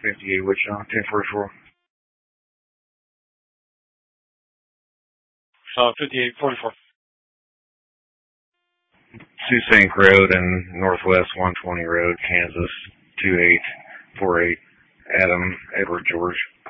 58 Wichita, 1044. 5844. Sioux Sink Road and Northwest 120 Road, Kansas, 2848. Adam, Edward, George.